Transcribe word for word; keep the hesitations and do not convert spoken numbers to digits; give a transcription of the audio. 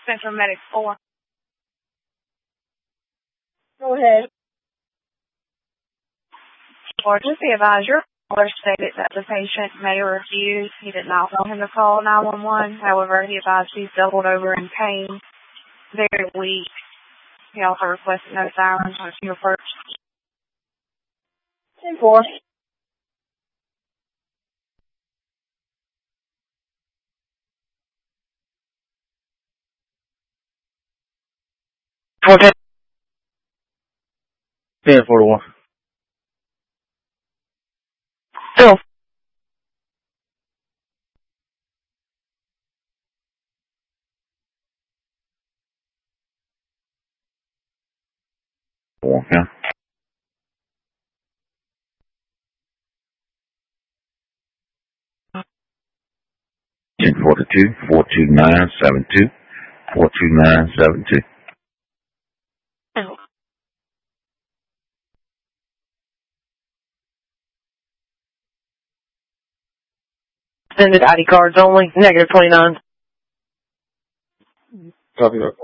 Central Medic four. Go ahead. Or just be advised, your caller stated that the patient may refuse. He did not want him to call nine one one. However, he advised he's doubled over in pain, very weak. He also requested no sirens on his approach. ten four. Okay. ten four to one. Still. Okay. ten forty-two, four two nine seven two, four two nine seven two. Oh. Extended I D cards only, negative twenty-nine. Copy that.